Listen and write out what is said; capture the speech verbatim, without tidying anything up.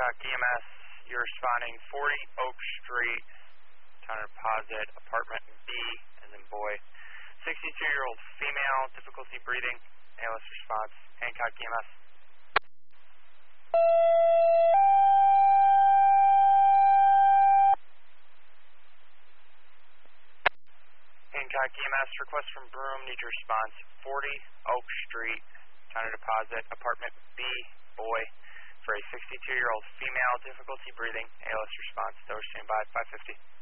Hancock E M S, you're responding forty Oak Street, town of deposit, apartment B, and then boy. sixty-two-year-old female, difficulty breathing, A L S response, Hancock E M S. Hancock E M S, request from Broome, need your response, forty Oak Street, town of deposit, apartment B, boy, for a sixty-two-year-old female, difficulty breathing, A L S response, Doge standby, five fifty.